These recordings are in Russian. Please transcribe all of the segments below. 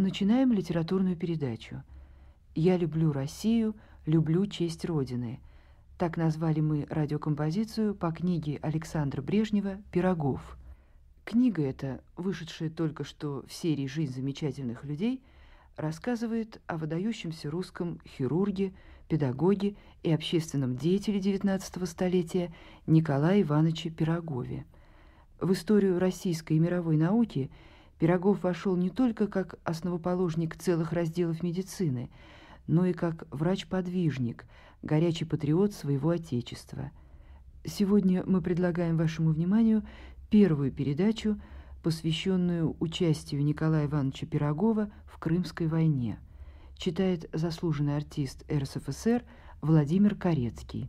Начинаем литературную передачу. «Я люблю Россию, люблю честь Родины». Так назвали мы радиокомпозицию по книге Александра Брежнева «Пирогов». Книга эта, вышедшая только что в серии «Жизнь замечательных людей», рассказывает о выдающемся русском хирурге, педагоге и общественном деятеле XIX столетия Николае Ивановиче Пирогове. В историю российской и мировой науки Пирогов вошел не только как основоположник целых разделов медицины, но и как врач-подвижник, горячий патриот своего Отечества. Сегодня мы предлагаем вашему вниманию первую передачу, посвященную участию Николая Ивановича Пирогова в Крымской войне. Читает заслуженный артист РСФСР Владимир Корецкий.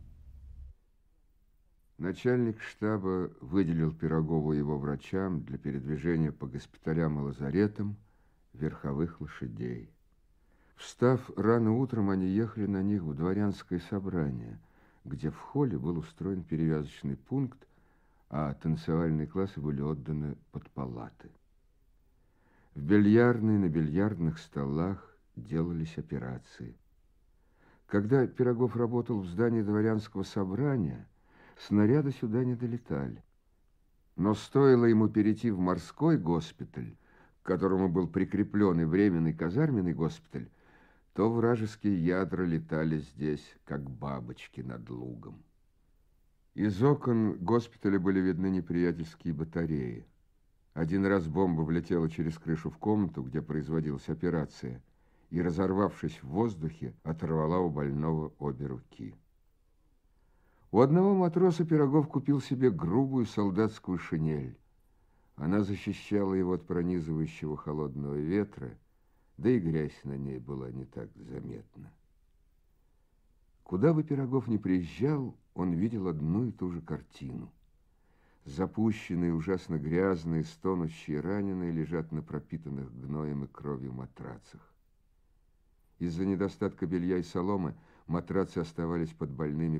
Начальник штаба выделил Пирогову и его врачам для передвижения по госпиталям и лазаретам верховых лошадей. Встав рано утром, они ехали на них в дворянское собрание, где в холле был устроен перевязочный пункт, а танцевальные классы были отданы под палаты. В бильярдной на бильярдных столах делались операции. Когда Пирогов работал в здании дворянского собрания, снаряды сюда не долетали. Но стоило ему перейти в морской госпиталь, к которому был прикреплен и временный казарменный госпиталь, то вражеские ядра летали здесь, как бабочки над лугом. Из окон госпиталя были видны неприятельские батареи. Один раз бомба влетела через крышу в комнату, где производилась операция, и, разорвавшись в воздухе, оторвала у больного обе руки. У одного матроса Пирогов купил себе грубую солдатскую шинель. Она защищала его от пронизывающего холодного ветра, да и грязь на ней была не так заметна. Куда бы Пирогов ни приезжал, он видел одну и ту же картину. Запущенные, ужасно грязные, стонущие раненые лежат на пропитанных гноем и кровью матрацах. Из-за недостатка белья и соломы матрацы оставались под больными